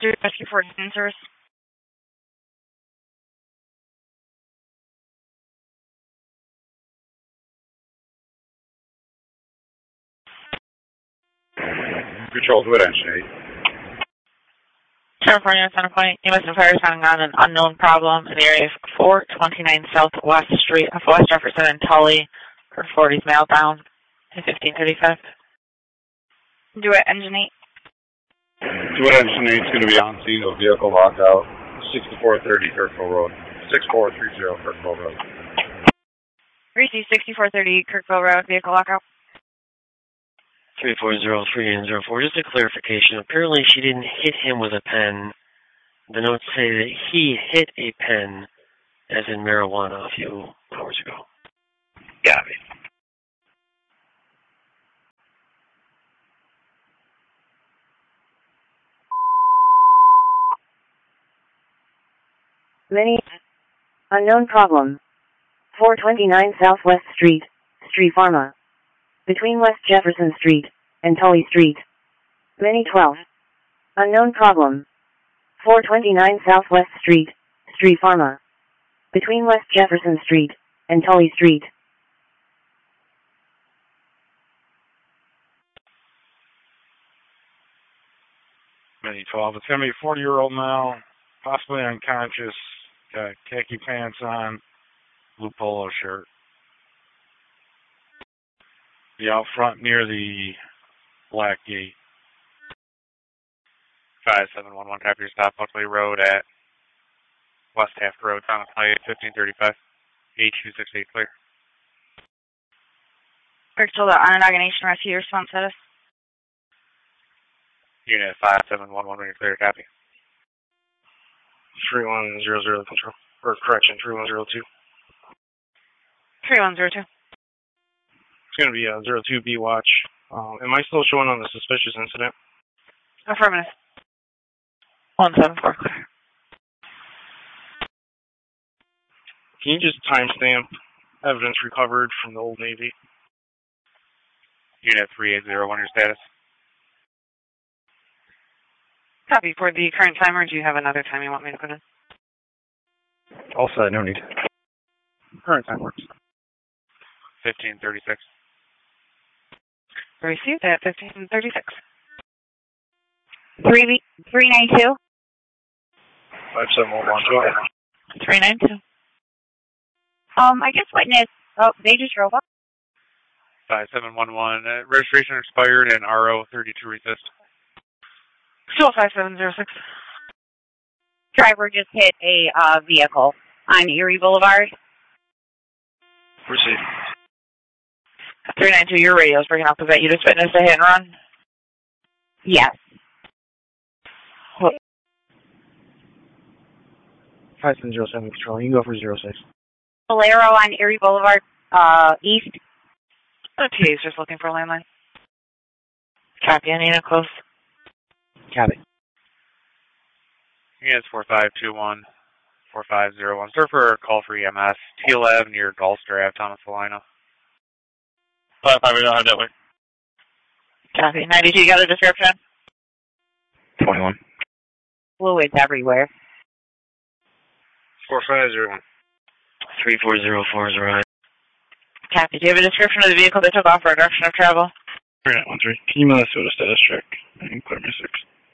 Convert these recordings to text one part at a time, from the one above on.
Do rescue for service. Control to attention 8. California, Center Point, EMS and fire sounding on an unknown problem in the area of 429 Southwest Street of West Jefferson and Tully for 40s mail bound to 1535. Do it, engine 8. Do it, engine 8 is going to be on scene of vehicle lockout, 6430 Kirkville Road, 6430 Kirkville Road. Receive 6430 Kirkville Road, vehicle lockout. 340-3904. Just a clarification. Apparently she didn't hit him with a pen. The notes say that he hit a pen, as in marijuana, a few hours ago. Got it. Many unknown problem. 429 Southwest Street, Street Pharma. Between West Jefferson Street and Tully Street. Many 12. Unknown problem. 429 Southwest Street, Street Pharma. Between West Jefferson Street and Tully Street. Many 12. It's going to be a 40-year-old male, possibly unconscious, got khaki pants on, blue polo shirt. Be out front near the black gate. 5711, copy your stop, Buckley Road at West Taft Road, Thomas Highway, 1535. H268 clear. Kirkville, the Onondaga Nation Rescue response status. Unit 5711, when you're clear, copy. 3100 control. Or correction, 3102. 3102. It's going to be a 02B watch. Am I still showing on the suspicious incident? Affirmative. 174 clear. Can you just timestamp evidence recovered from the Old Navy? Unit 3801, your status. Copy. For the current timer, do you have another time you want me to put in? All set, no need. Current time works. 1536. Received at 1536. 392. 5711. 392. I guess witness. Oh, they just drove up. 5711, registration expired and RO 32 resist. Still 5706. Driver just hit a vehicle on Erie Boulevard. Proceed. 392, your radio's breaking up. Is that you just witnessed a hit and run? Yes. 5707 control. You can go for 06. Bolero on Erie Boulevard, east. OTA is just looking for a landline. Copy, I need a close. Copy. Units 4521, 4501. Sir, for a call for EMS. T11 near Gulfster Ave, Thomas Salina. 55, we don't have that way. Copy. 92, you got a description? 21. Fluids everywhere. 4501. 3404 is arrived. Copy. Do you have a description of the vehicle that took off for a direction of travel? 3913. Can you email us with a status check? And clear my 6.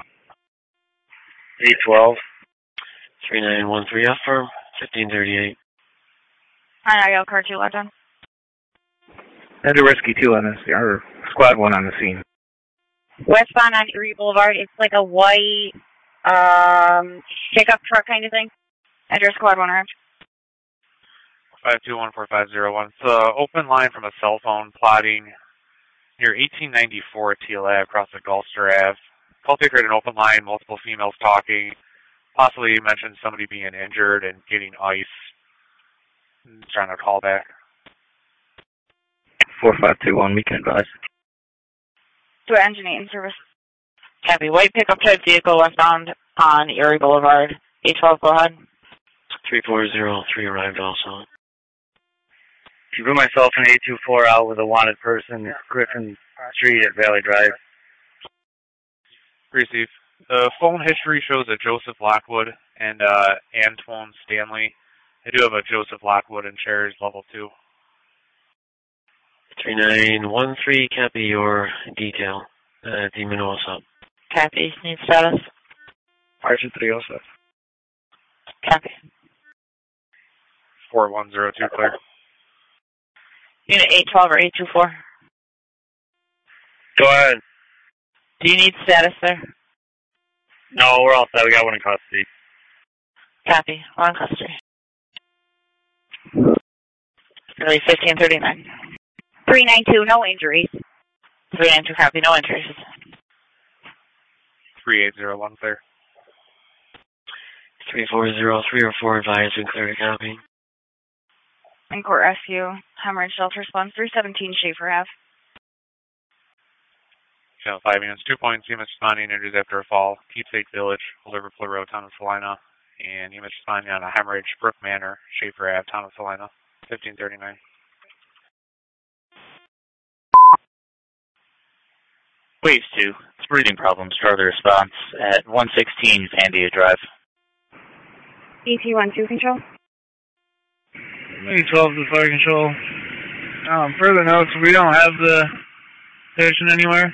812. 3913 affirm. 1538. I got car 2 locked on. I had a rescue 2 on this, or squad 1 on the scene. Westbound on Erie Boulevard. It's like a white pickup truck kind of thing. Address squad 1 ranch. 5214501. It's an open line from a cell phone plotting near 1894 at Teal Ave, across the Gulfster Ave. Call taker had an open line, multiple females talking. Possibly mentioned somebody being injured and getting ice. Trying to call back. 4521, we can advise. To engine 8 in service. Copy. White pickup type vehicle westbound on Erie Boulevard. 812, go ahead. 3403 arrived also. Keeping myself in 824 out with a wanted person, Griffin Street at Valley Drive. Receive. The phone history shows a Joseph Lockwood and Antoine Stanley. I do have a Joseph Lockwood in shares level 2. 3913, copy your detail. The Manoa sub. Copy. Need status. Archer 307. Copy. 4102 clear. Unit 812 or 824. Go ahead. Do you need status there? No, we're all set. We got one in custody. Copy. One custody. Really 1539. 392, no injuries. 392, copy. No injuries. 3801 clear. 3403 or 4 advised and clear to copy. Encore SU, hemorrhage shelter response 317 Schaefer Ave. Channel 5 units, 2 points, EMS responding, injuries after a fall, Keepsake Village, Liverpool Road, Town of Salina, and EMS responding on a hemorrhage, Brook Manor, Schaefer Ave, Town of Salina, 1539. Wave 2, it's breathing problems, further response at 116 Sandia Drive. ET12 control. Maybe 12 to fire control. Further notes, we don't have the station anywhere.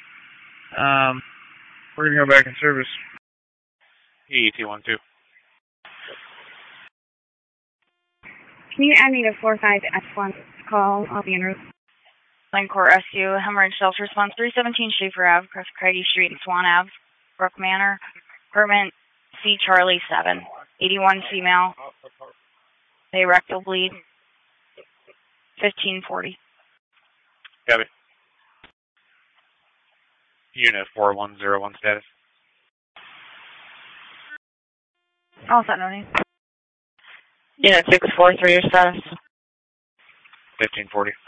We're going to go back in service. ET12. Can you add me to 45X1 call? I'll be en route. Encore SU, hemorrhage shelter response 317 Schaefer Ave, across Craigie Street and Swan Ave, Brook Manor, Herman C. Charlie 7, 81 female, a rectal bleed, 1540. Got it. Unit 4101 status. All set, no need. Unit 643, your status. 1540.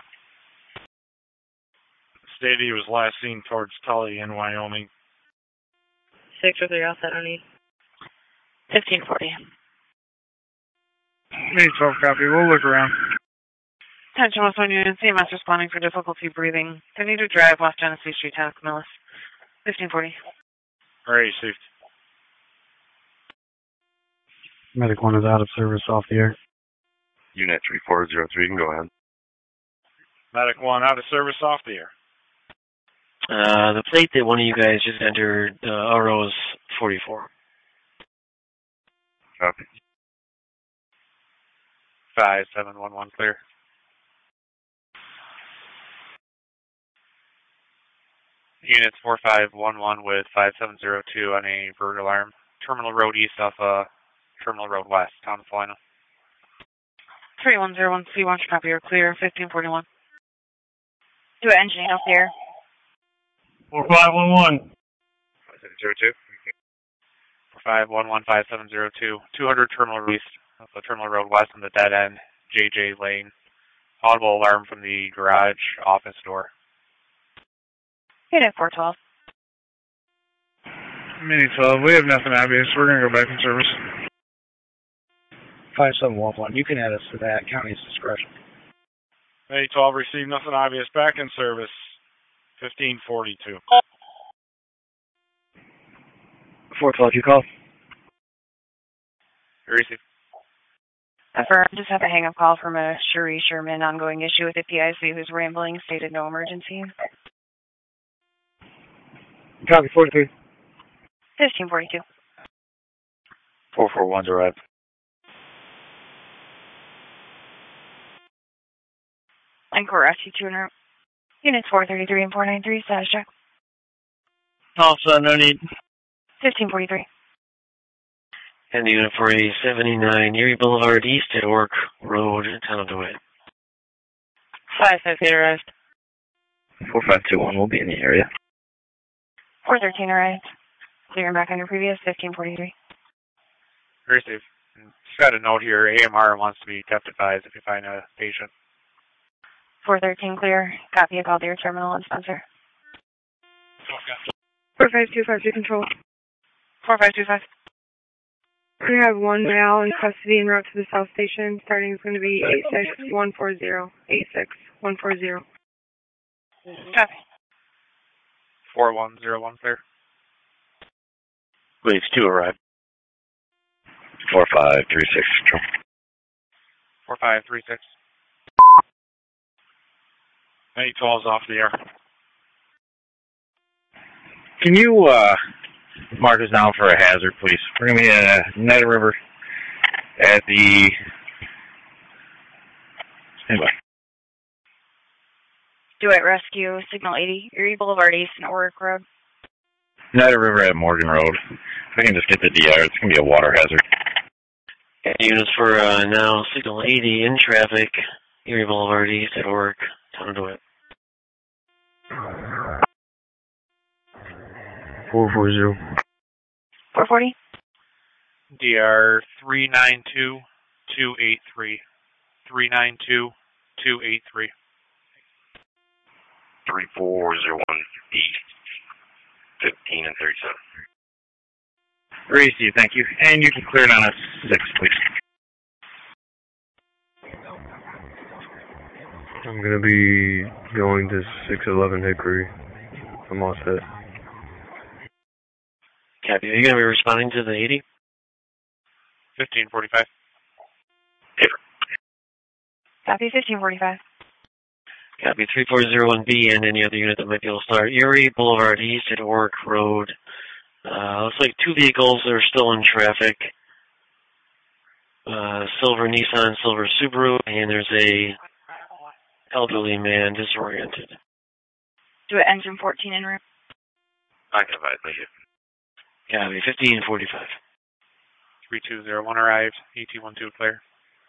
Stated he was last seen towards Tully in Wyoming. 643, all set, no need. 1540. Maybe 12 copy. We'll look around. Attention West 1 Unit, CMS responding for difficulty breathing. Continue to drive West Genesee Street, Task Millis. 1540. Alright, safety. Medic 1 is out of service off the air. Unit 3403, you can go ahead. Medic 1 out of service off the air. The plate that one of you guys just entered, RO's 44. Copy. 5711 clear. Units 4511 with 5702 on a bird alarm. Terminal Road east off Terminal Road west, Town of Salina. 3101 C1, copy, you're clear. 1541. Do it, engineer up here. 4511. 5702. 4511 5702. 200 Terminal Road east of the Terminal Road west on the dead end, JJ Lane. Audible alarm from the garage office door. Unit 412. Mini 12. We have nothing obvious. We're going to go back in service. 5711. You can add us to that. County's discretion. May 12 received nothing obvious. Back in service. 1542. 412, you call? Receive. Affirm. Just have a hang-up call from a Cherie Sherman ongoing issue with a PIC who's rambling, stated no emergency. Copy, 43. 1542. 441's arrived. Encore SU2 en route. Units 433 and 493, status check. Also, no need. 1543. And the unit for a 79 Erie Boulevard East at Ork Road, Town of DeWitt. 550 arrived. 4521 will be in the area. 413 arrived. Clearing back under previous, 1543. Receive. Just got a note here. AMR wants to be kept advised if you find a patient. 413 clear. Copy a call to your terminal and Spencer. 45252 control. 4525. We have one male in custody en route to the south station. Starting is going to be 86140. 86140. Copy. 4101 clear. Waves 2 arrived. 4536 control. 4536. Any 12's off the air. Can you mark us down for a hazard, please? We're going to be at United River at the... Anyway. Duet Rescue, Signal 80, Erie Boulevard East and Oric Road. United River at Morgan Road. If I can just get the DR, it's going to be a water hazard. Units for now, Signal 80 in traffic, Erie Boulevard East at Oric. Time to it. 440. 440? DR 392283. 392283. 3401B. 15 and 37. Raise you, thank you. And you can clear it on a 6, please. I'm going to be going to 611 Hickory. I'm all set. Copy. Are you going to be responding to the 80? 1545. Copy, 1545. Copy 3401B and any other unit that might be able to start. Erie Boulevard East at Oric Road. Looks like 2 vehicles that are still in traffic. Silver Nissan, silver Subaru, and there's a elderly man disoriented. Do it engine 14 en route. I can advise, thank you. Copy 1545. 3201 arrived. ET12 clear.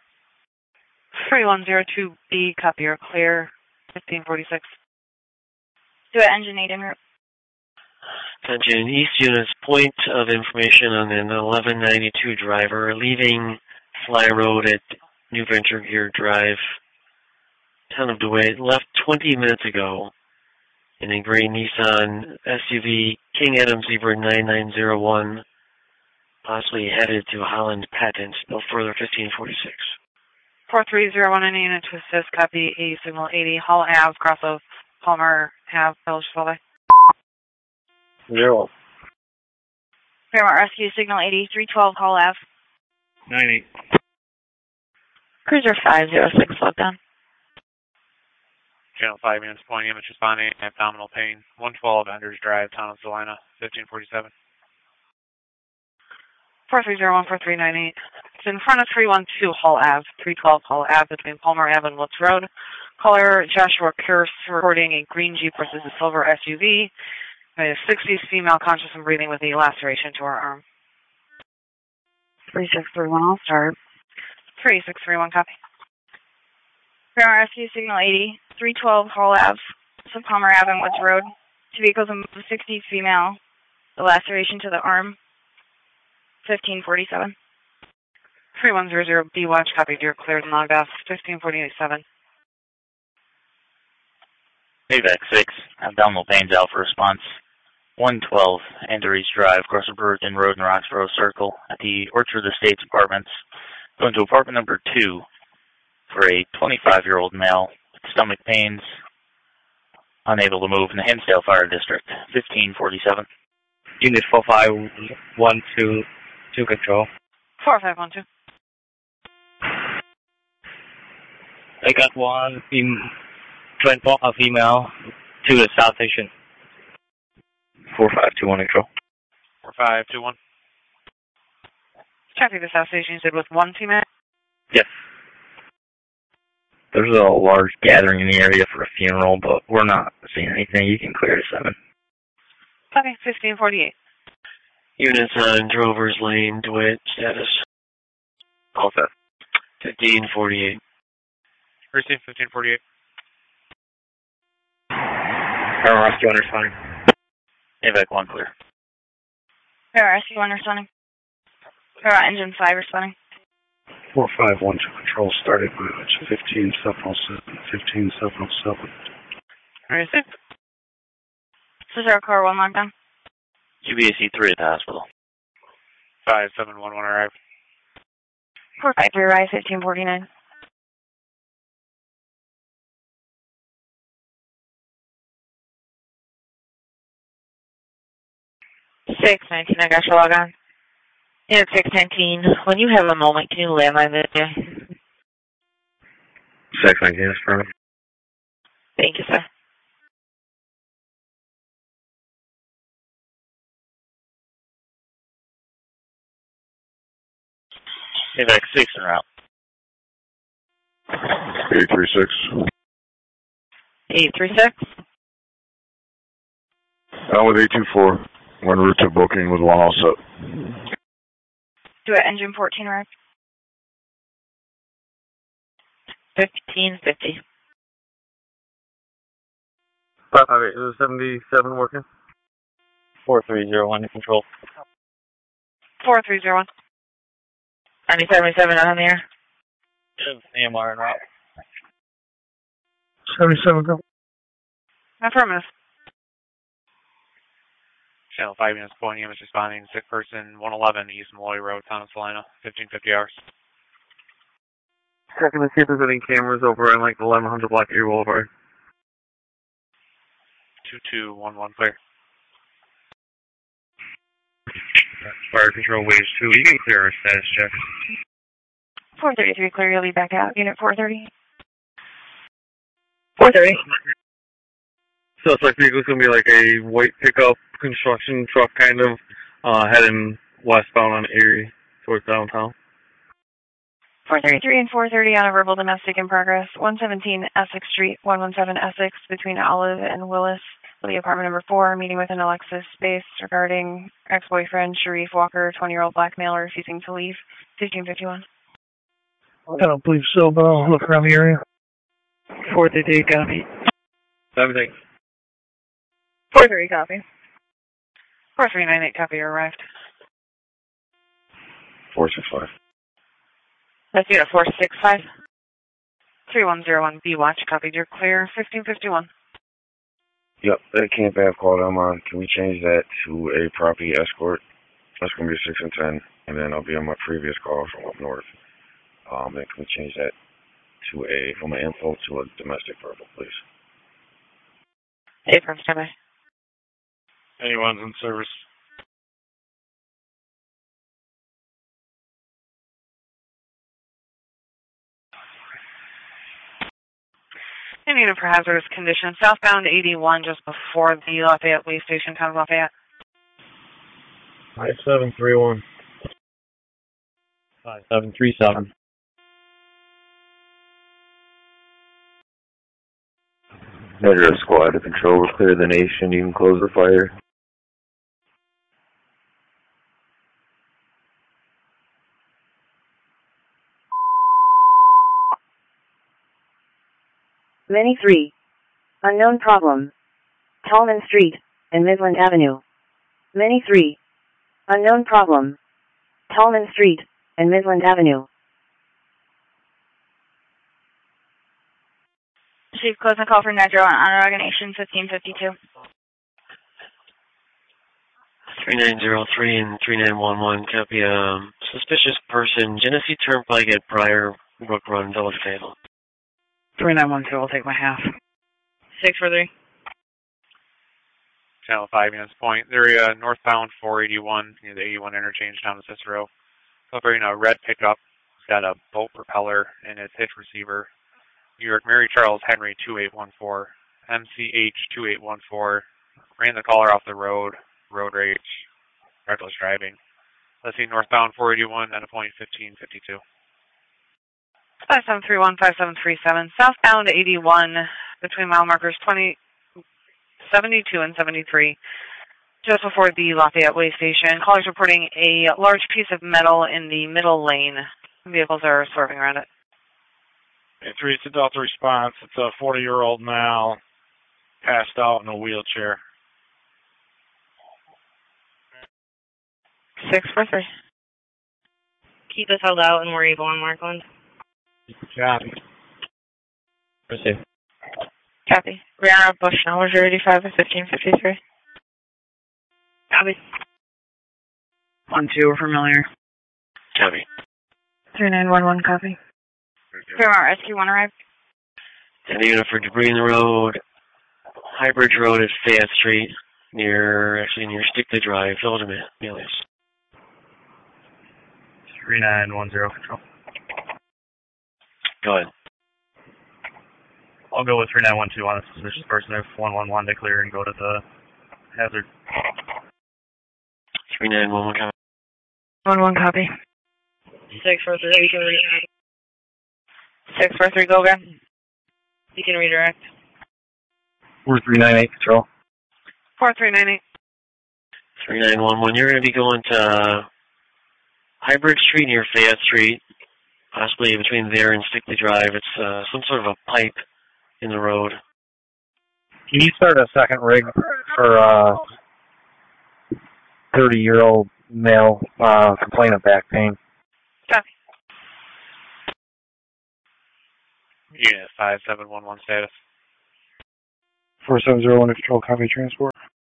3102B, copy, you're clear. 1546. Do it engine 8 en route. Attention, East Unit's point of information on an 1192 driver leaving Fly Road at New Venture Gear Drive, town of DeWitt, left 20 minutes ago in a gray Nissan SUV King Adam Zebra 9901, possibly headed to Holland Patent. No further, 1546. 4301, any unit to assist, copy, A, signal 80, Hall Ave, cross of Palmer Ave, Village Valley. 0. Fairmont Rescue, Signal 80, 312 Hall Ave. 98. Cruiser 506, slow down. Channel 5 units pointing image responding, abdominal pain. 112 Enders Drive, town of Salina. 1547. 4301, 4398. It's in front of 312 Hall Ave, 312 Hall Ave between Palmer Ave and Woods Road. Caller Joshua Pierce reporting a green Jeep versus a silver SUV. A 60s female conscious and breathing with a laceration to her arm. 3631, I'll start. 3631, copy. Fairmont Rescue, Signal 80, 312 Hall Ave, Palmer Ave and Woods Road. 2 vehicles and 60s female, the laceration to the arm. 1547. 3100B, watch, copy, you're cleared and logged off. 1547. AVAC 6, abdominal pains, alpha response. 112 Andrews Drive, across the Burton Road and Roxborough Circle at the Orchard Estates Apartments. Going to apartment number 2 for a 25-year-old male with stomach pains, unable to move in the Hinsdale Fire District. 1547. Unit 4512 to control. 4512. I got one transport a female to the South Station. 4521 control. 4521. Copy, the South Station, you said with 1 female? Yes. There's a large gathering in the area for a funeral, but we're not seeing anything. You can clear to 7. Okay, 1548. Units on Drovers Lane, DeWitt, status. All set. 1548. Receive 1548. Fairmont Rescue understanding. AVAC 1 clear. Fairmont Rescue 1 responding. Fairmont Engine 5 responding. 4512 control started mileage 15707. 15707. Receive. Cesar Car 1 lockdown. UBAC 3 at the hospital. 5711 arrived. 453 rise, 1549. 619, I got your log on. Unit 619, when you have a moment, can you landline this? 619 is firm. Thank you, sir. AVAC 6 en route. 836. 836. Down with 824. En route to booking with 1 all set. Do it, engine 14 arrived. 1550. 558, is it 77 working? 4301 to control. 4301. 9077 on the air. AMR en route. 77, go. Affirmative. Channel 5 units point, EMS responding, sick person, 111 East Malloy Road, Town of Salina, 1550 hours. Checking to see if there's any cameras over on like 1100 Black Ear Boulevard. 2211 clear. Fire control wage 2, you can clear our status check. 433 clear, you'll be back out. Unit 430. 430. So it's like vehicle's gonna be like a white pickup construction truck kind of heading westbound on Erie towards downtown. 433 and 430 on a verbal domestic in progress. 117 Essex Street, 117 Essex between Olive and Willis. The apartment number 4, meeting with an Alexis Space regarding ex-boyfriend Sharif Walker, 20-year-old black male refusing to leave. 1551. I don't believe so, but I'll look around the area. 433 copy. 17. 430 copy. 4398 copy, you arrived. 465. That's unit 465. 3101 B watch, copied, you're clear. 1551. Yep, that camp Ave call I'm on. Can we change that to a property escort? That's going to be a 6 and 10, and then I'll be on my previous call from up north. Then can we change that to from an info to a domestic verbal, please? Hey, from standby. Anyone's in service. And unit for hazardous conditions, southbound 81 just before the Lafayette Way Station, Town of Lafayette. 5731. 5737. Measure squad to control, we're clear the nation, you can close the fire. Many 3. Unknown problem. Tallman Street and Midland Avenue. Many 3. Unknown problem. Tallman Street and Midland Avenue. Chief, closing call for Nedro on Onondaga Nation, 1552. 3903 and 3911, copy. Suspicious person, Genesee Turnpike at Briar Brook Run, Village Table. 3912, I'll take my half. 643. Channel 5 units point. Area northbound 481 near the 81 interchange down to Cicero. Operating a red pickup. It's got a boat propeller and its hitch receiver. New York Mary Charles Henry 2814. MCH 2814. Ran the caller off the road. Road rage. Reckless driving. Let's see, northbound 481 at a point 1552. 5731, 5737, southbound 81 between mile markers 72 and 73, just before the Lafayette Way Station. Callers reporting a large piece of metal in the middle lane. Vehicles are swerving around it. 3, it's a Delta response. It's a 40-year-old male passed out in a wheelchair. 643. Keep us held out and we're able on Markland. Copy. Receive. Copy. Brianna Bush, now 85 at 1553. Copy. 1-2, we're familiar. Copy. 3911, copy. Fairmont Rescue 1 arrived. And the unit for debris in the road, High Bridge Road at Fayette Street, near Stickley Drive, Village of Melius. 3910 control. Go ahead. I'll go with 3912 on the suspicious person if 111 to clear and go to the hazard. 3911 copy. 11 copy. 643, you can redirect. 643, go again. You can redirect. 4398 control. 4398. 3911, you're going to be going to Hybrid Street near Fayette Street, possibly between there and Stickley Drive. It's some sort of a pipe in the road. Can you start a second rig for a 30-year-old male complaining of back pain? Copy. Unit 5711 status. 4701 control, copy transport.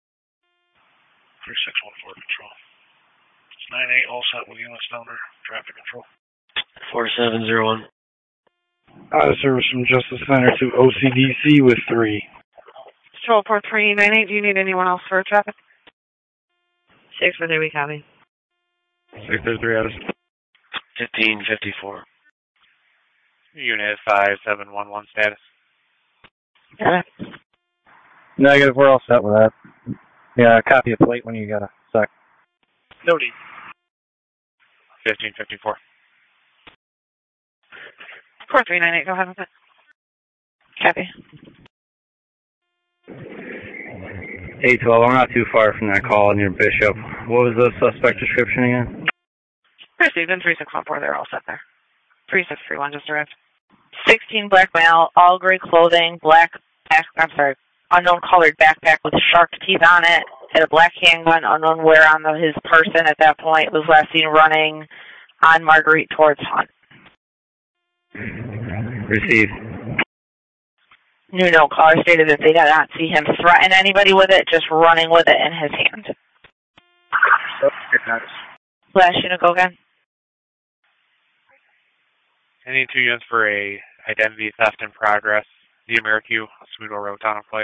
3614 control. It's 98 all set with units down there. Traffic control. 4701. Out of service from Justice Center to OCDC with 3. Control 4398, do you need anyone else for traffic? 643, we copy. 633 out of 1554. Unit 5711 status. Got it. Negative, we're all set with that. Yeah, copy a plate when you got a sec. Noted. 1554. 4398, go ahead with it. Copy. 812, I'm not too far from that call near Bishop. What was the suspect description again? Received in 3614, they're all set there. 3631 just arrived. 16 black male, all gray clothing, unknown colored backpack with shark teeth on it, had a black handgun, unknown wear on his person at that point, was last seen running on Marguerite towards Hunt. Received. New note caller stated that they did not see him threaten anybody with it, just running with it in his hand. Last unit, go again. I need 2 units for a identity theft in progress. The Americu, Sweetville Road, Town of Clay.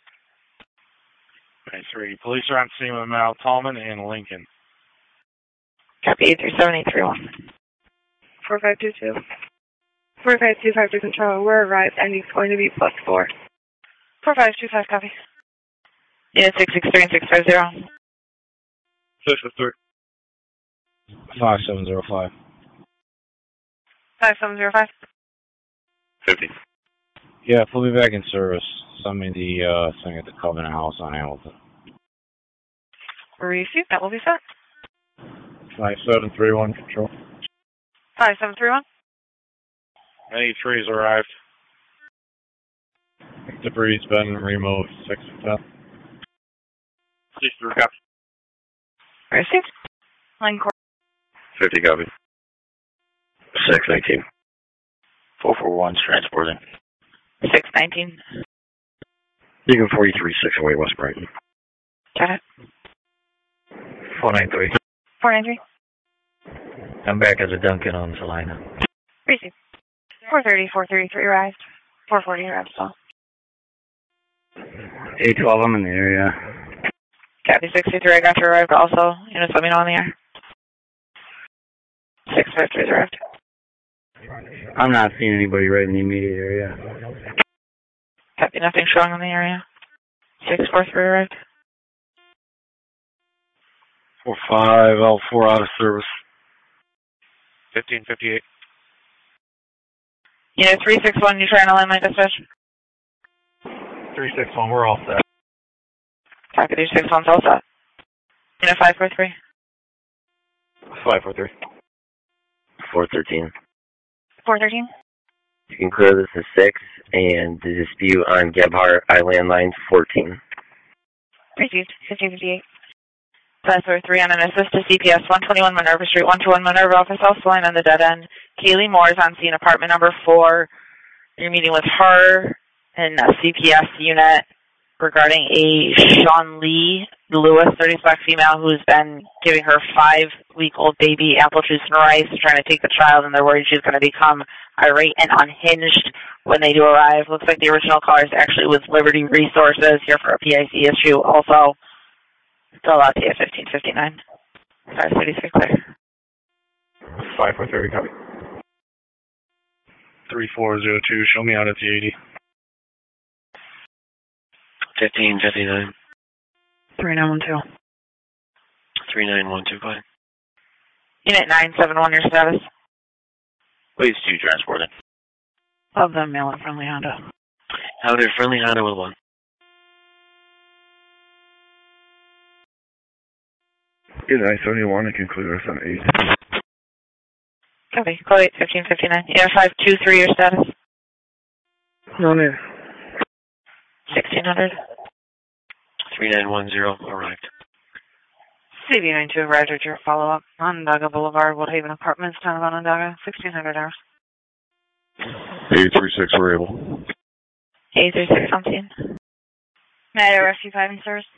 3. Police are on scene with Mal Tallman and Lincoln. Copy 837-831. 4522. 4525 to control. We're arrived and it's going to be +4. 4525, copy. Unit 663 and 650. 653. 5705. 5705. 50. Yeah, we'll be back in service. Send me the thing at the Covenant House on Hamilton. Received, that will be set. 5731 control. 5731. Any trees arrived. Debris been removed. 6 and 10. Please copy. Received. Line court. 50 copy. 619. 441's transporting. 619. Beacon 43, 608 West Brighton. Got it. 493. 493. I'm back as a Duncan on Salina. Received. 430, 433 arrived. 440 arrived as well. 812, I'm in the area. Copy 63, I got you arrived also. Units, let me know on the air. 653 arrived. I'm not seeing anybody right in the immediate area. Copy, nothing showing in the area. 643 arrived. 45 L4 out of service. 1558. Unit 361, you trying to land my dispatch? 361, we're all set. Copy, 361's all set. Unit 543. 543. 413. 413. You can clear this as 6, and the dispute on Gebhardt Island line 14. Received. 1558. 543 on an assist to CPS 121 Minerva Street, 121 Minerva office house line on the dead end. Kaylee Moore is on scene, apartment number 4. You're meeting with her and a CPS unit regarding a Sean Lee Lewis, 30 black female, who's been giving her 5-week-old baby apple juice and rice, trying to take the child, and they're worried she's going to become irate and unhinged when they do arrive. Looks like the original caller is actually with Liberty Resources here for a PIC issue also. Still out to you, 1559. Sorry, 33 clear. 5-4-30, copy. 3402, show me out at the 80. 1559. 3912. 3912, go ahead. Unit 971, your status. Please 2 transported. Of the mail and friendly Honda. Out at friendly Honda with 1. Unit 971, I can clear us on 8. Copy. Call 8, 1559. Unit 523, your status. No name. 1600. 3910, arrived. CB92 arrived at your follow-up. Onondaga Boulevard, Woodhaven Apartments, town of Onondaga, 1600 hours. 836, we're able. 836 on scene. May I rescue 5 in service?